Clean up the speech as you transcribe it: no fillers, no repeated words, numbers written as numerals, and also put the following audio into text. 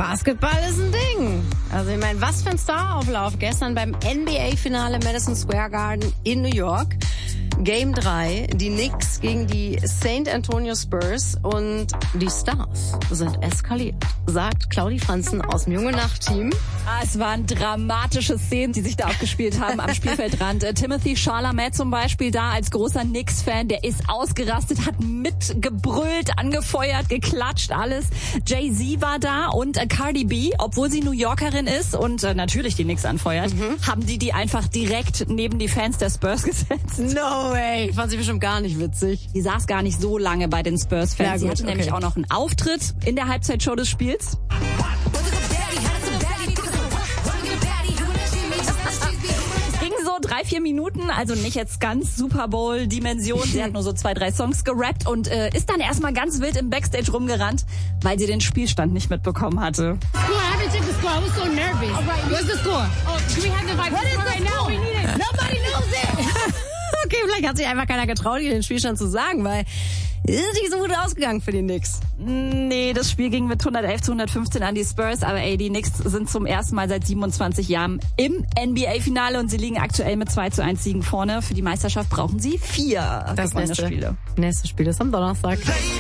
Basketball ist ein Ding. Also ich meine, was für ein Starauflauf gestern beim NBA-Finale Madison Square Garden in New York. Game 3, die Knicks gegen die St. Antonio Spurs und die Stars sind eskaliert, sagt Claudi Franzen aus dem Junge Nacht-Team. Es waren dramatische Szenen, die sich da abgespielt haben am Spielfeldrand. Timothy Chalamet zum Beispiel da als großer Knicks-Fan, der ist ausgerastet, hat mitgebrüllt, angefeuert, geklatscht, alles. Jay-Z war da und Cardi B, obwohl sie New Yorkerin ist und natürlich die Knicks anfeuert, haben die einfach direkt neben die Fans der Spurs gesetzt. No way, fand sie bestimmt gar nicht witzig. Die saß gar nicht so lange bei den Spurs-Fans. Ja, sie hatte nämlich auch noch einen Auftritt in der Halbzeitshow des Spiels. Ging so 3-4 Minuten, also nicht jetzt ganz Super Bowl-Dimension. Sie hat nur so 2-3 Songs gerappt und ist dann erstmal ganz wild im Backstage rumgerannt, weil sie den Spielstand nicht mitbekommen hatte. Score, I haven't checked the score. I was so nervous. All right, where's the score? Oh, do we have the vibe? What is the score? We need it. Nobody knows it. Okay, vielleicht hat sich einfach keiner getraut, ihr den Spielstand zu sagen, weil es ist nicht so gut ausgegangen für die Knicks. Nee, das Spiel ging mit 111-115 an die Spurs, aber die Knicks sind zum ersten Mal seit 27 Jahren im NBA-Finale und sie liegen aktuell mit 2:1 Siegen vorne. Für die Meisterschaft brauchen sie 4 Das gewonnene Spiele. Nächste Spiel ist am Donnerstag.